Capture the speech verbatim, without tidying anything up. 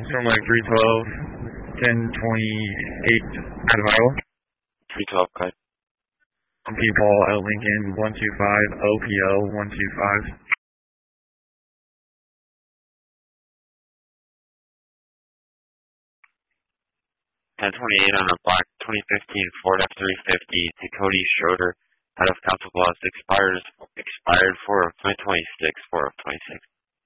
Sunlight three twelve, ten twenty-eight out of Iowa. three twelve, okay. P. Paul L. Lincoln, one two five, O P O, one two five. ten twenty-eight on a black twenty fifteen Ford F three fifty to Cody Schroeder out of Council Bluffs, expires, expired four of twenty twenty-six, four of twenty-six.